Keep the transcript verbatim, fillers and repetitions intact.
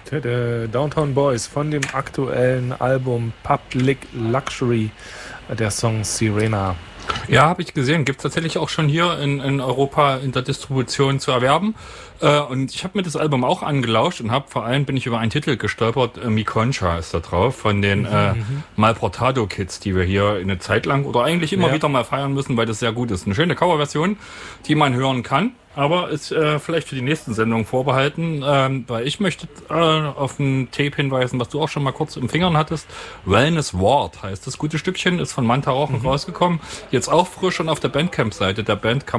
Tada, Downtown Boys von dem aktuellen Album Public Luxury, der Song Sirena. Ja, habe ich gesehen. Gibt es tatsächlich auch schon hier in, in Europa in der Distribution zu erwerben. Äh, und ich habe mir das Album auch angelauscht und habe vor allem bin ich über einen Titel gestolpert. Äh, Mi Concha ist da drauf von den äh, Malportado Kids, die wir hier eine Zeit lang oder eigentlich immer Ja. wieder mal feiern müssen, weil das sehr gut ist. Eine schöne Coverversion, die man hören kann. Aber ist äh, vielleicht für die nächsten Sendungen vorbehalten, ähm, weil ich möchte äh, auf ein Tape hinweisen, was du auch schon mal kurz im Fingern hattest. Wellness Ward heißt das gute Stückchen, ist von Manta Rauchen mhm. rausgekommen. Jetzt auch frisch und auf der Bandcamp-Seite der Band kann